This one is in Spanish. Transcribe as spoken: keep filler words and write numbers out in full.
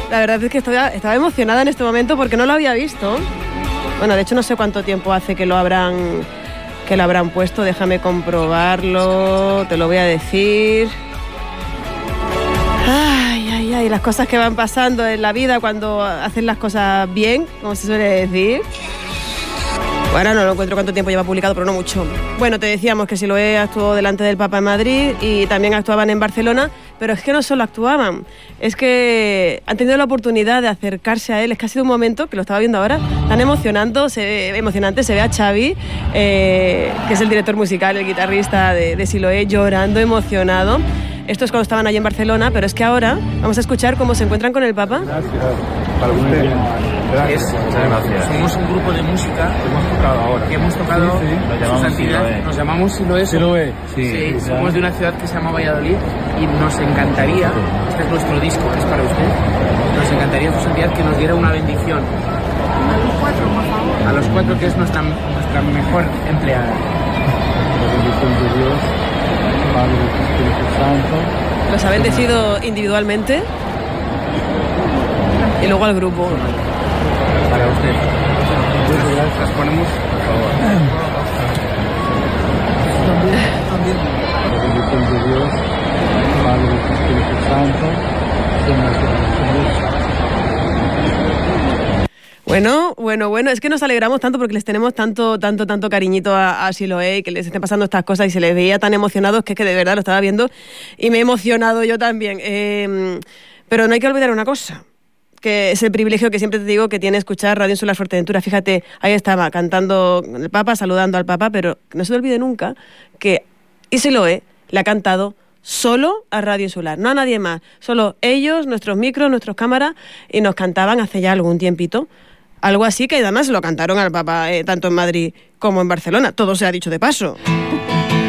La verdad es que estaba, estaba emocionada en este momento porque no lo había visto. Bueno, de hecho no sé cuánto tiempo hace que lo habrán, que lo habrán puesto. Déjame comprobarlo, te lo voy a decir. Ay, ay, ay, las cosas que van pasando en la vida cuando hacen las cosas bien, como se suele decir. Bueno, no lo encuentro cuánto tiempo lleva publicado, pero no mucho. Bueno, te decíamos que Siloé actuó delante del Papa en Madrid y también actuaban en Barcelona, pero es que no solo actuaban, es que han tenido la oportunidad de acercarse a él. Es que ha sido un momento, que lo estaba viendo ahora, tan emocionante, se ve, emocionante, se ve a Xavi, eh, que es el director musical, el guitarrista de, de Siloé, llorando, emocionado. Esto es cuando estaban allí en Barcelona, pero es que ahora vamos a escuchar cómo se encuentran con el Papa. Gracias. Para usted. Gracias. Muchas gracias. Somos un grupo de música que hemos tocado ahora. Que hemos tocado sí, sí. Nos llamamos Santidad. Siloé. Nos llamamos Siloé. Siloé. Sí, sí, somos de una ciudad que se llama Valladolid y nos encantaría, este es nuestro disco, es para usted, nos encantaría, su Santidad, que nos diera una bendición. A los cuatro, por favor. A los cuatro, que es nuestra, nuestra mejor empleada. La bendición de Dios, Padre y Espíritu Santo. Los ha bendecido individualmente y luego al grupo. Para usted. Las, las ponemos, por favor. También. La bendición de Dios, Padre y Espíritu Santo. Bueno, bueno, bueno, es que nos alegramos tanto porque les tenemos tanto, tanto, tanto cariñito a, a Siloé y que les estén pasando estas cosas y se les veía tan emocionados que es que de verdad lo estaba viendo y me he emocionado yo también. Eh, pero no hay que olvidar una cosa, que es el privilegio que siempre te digo que tiene escuchar Radio Insular Fuerteventura. Fíjate, ahí estaba cantando el Papa, saludando al Papa, pero no se te olvide nunca que Siloé le ha cantado solo a Radio Insular, no a nadie más, solo ellos, nuestros micros, nuestras cámaras, y nos cantaban hace ya algún tiempito. Algo así que además lo cantaron al Papa, eh, tanto en Madrid como en Barcelona. Todo se ha dicho de paso.